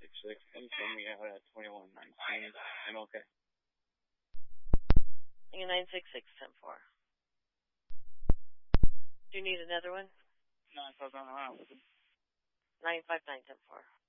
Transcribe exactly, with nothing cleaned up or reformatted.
six six, confirm me out at twenty-one nineteen. I'm okay. nine six six, ten four. Do you need another one? nine five nine, nine five nine, ten four.